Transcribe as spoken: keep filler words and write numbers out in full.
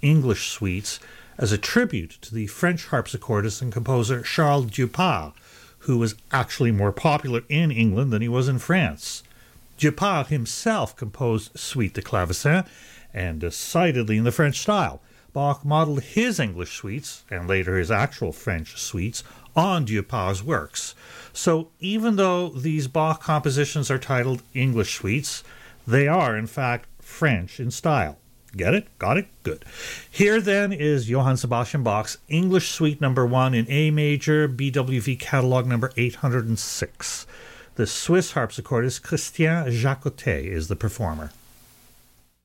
English suites as a tribute to the French harpsichordist and composer Charles Dupart, who was actually more popular in England than he was in France. Dupart himself composed Suite de Clavecin, and decidedly in the French style. Bach modeled his English suites, and later his actual French suites, on Dupart's works. So even though these Bach compositions are titled English suites, they are in fact French in style. Get it? Got it? Good. Here then is Johann Sebastian Bach's English Suite number one in A major, B W V catalog number eight hundred six. The Swiss harpsichordist Christian Jacotet is the performer.